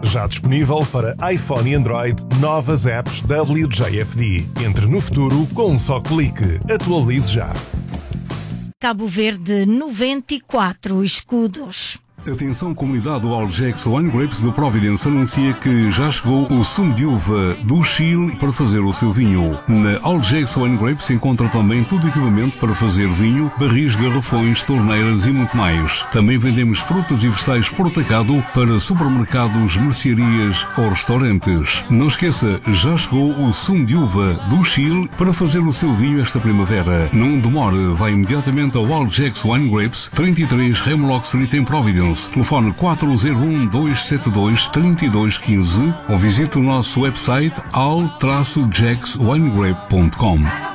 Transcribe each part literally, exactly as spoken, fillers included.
Já disponível para iPhone e Android, novas apps W J F D. Entre no futuro com um só clique. Atualize já. Cabo Verde, noventa e quatro escudos. Atenção, comunidade, o Algex Wine Grapes de Providence anuncia que já chegou o sumo de uva do Chile para fazer o seu vinho. Na Algex Wine Grapes se encontra também todo o equipamento para fazer vinho, barris, garrafões, torneiras e muito mais. Também vendemos frutas e vegetais por atacado para supermercados, mercearias ou restaurantes. Não esqueça, já chegou o sumo de uva do Chile para fazer o seu vinho esta primavera. Não demore, vai imediatamente ao Algex Wine Grapes, trinta e três Hemlock Street em Providence. Telefone quatro zero um, dois sete dois, três dois um cinco ou visite o nosso website al gex wine grape ponto com.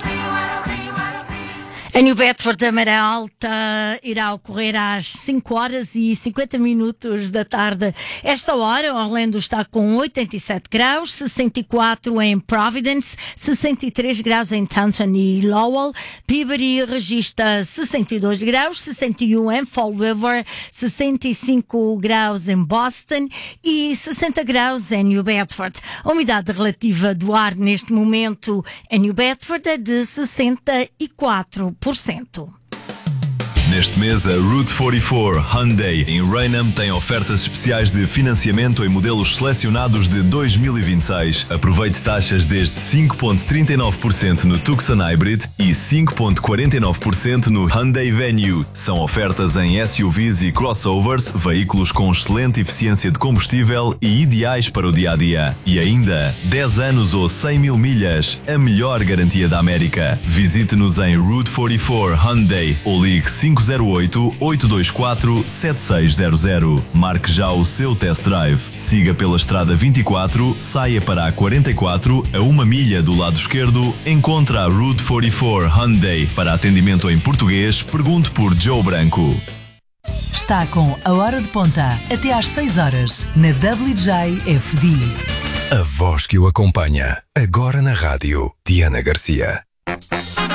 A New Bedford da Maré Alta irá ocorrer às cinco horas e cinquenta minutos da tarde. Esta hora, Orlando está com oitenta e sete graus, sessenta e quatro em Providence, sessenta e três graus em Taunton e Lowell. Peabody registra sessenta e dois graus, sessenta e um em Fall River, sessenta e cinco graus em Boston e sessenta graus em New Bedford. A umidade relativa do ar neste momento em New Bedford é de sessenta e quatro por cento. Neste mês, a Route quarenta e quatro Hyundai em Raynham tem ofertas especiais de financiamento em modelos selecionados de dois mil e vinte e seis. Aproveite taxas desde cinco vírgula trinta e nove por cento no Tucson Hybrid e cinco vírgula quarenta e nove por cento no Hyundai Venue. São ofertas em S U Vs e crossovers, veículos com excelente eficiência de combustível e ideais para o dia-a-dia. E ainda, dez anos ou cem mil milhas, a melhor garantia da América. Visite-nos em Route quarenta e quatro Hyundai ou ligue cinco zero oito, oito dois quatro, sete seis zero zero. Marque já o seu test drive. Siga pela estrada vinte e quatro, saia para a quarenta e quatro, a uma milha do lado esquerdo, encontra a Route quarenta e quatro Hyundai. Para atendimento em português, pergunte por Joe Branco. Está com a Hora de Ponta, até às seis horas, na W J F D. A voz que o acompanha, agora na rádio, Diana Garcia.